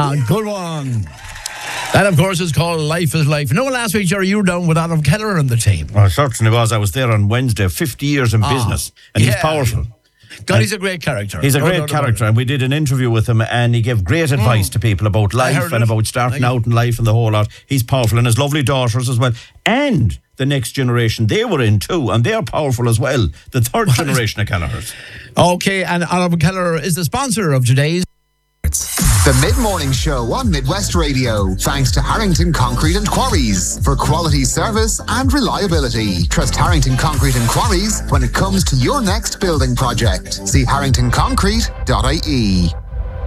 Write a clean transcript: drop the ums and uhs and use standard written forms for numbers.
Good one. That, of course, is called Life is Life. No, last week, Jerry, you were down with Adam Keller and the team. I certainly was. I was there on Wednesday, 50 years in business, and he's powerful. God, he's a great character. He's a great character, and we did an interview with him, and he gave great advice to people about life and about starting out in life and the whole lot. He's powerful, and his lovely daughters as well. And the next generation, they were in too, and they're powerful as well. The third generation of Kelleher's. Okay, and Adam Keller is the sponsor of today's... The Mid-Morning Show on Midwest Radio. Thanks to Harrington Concrete and Quarries for quality service and reliability. Trust Harrington Concrete and Quarries when it comes to your next building project. See harringtonconcrete.ie.